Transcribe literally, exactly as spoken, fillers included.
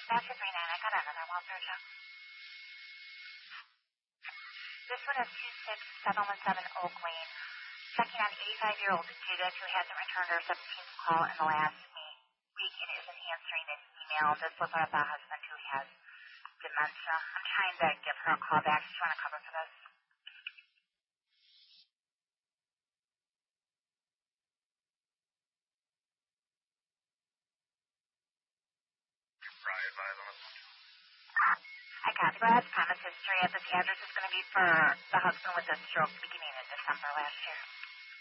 Master three nine, I got another welfare check. This one is two six seven one seven Oak Lane. Checking on eighty-five-year-old Judith who hasn't returned her seventeenth call in the last week and isn't answering an email. This was about a husband who has dementia. I'm trying to give her a call back. She's trying to cover for this. I got to go ahead. Promise history of this address is going to be for the husband with the stroke beginning in December last year.